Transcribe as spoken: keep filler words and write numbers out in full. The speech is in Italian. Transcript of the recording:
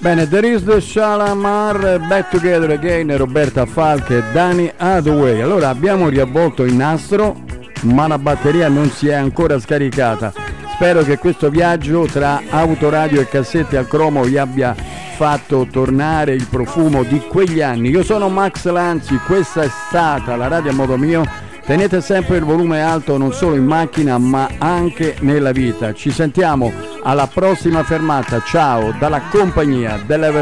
Bene, There is the Shalamar, Back Together Again, Roberta Falche e Danny Hathaway. Allora abbiamo riavvolto il nastro, ma la batteria non si è ancora scaricata. Spero che questo viaggio tra autoradio e cassette al cromo vi abbia fatto tornare il profumo di quegli anni. Io sono Max Lanzi, questa è stata la radio a modo mio. Tenete sempre il volume alto non solo in macchina ma anche nella vita. Ci sentiamo alla prossima fermata. Ciao dalla compagnia dell'Ever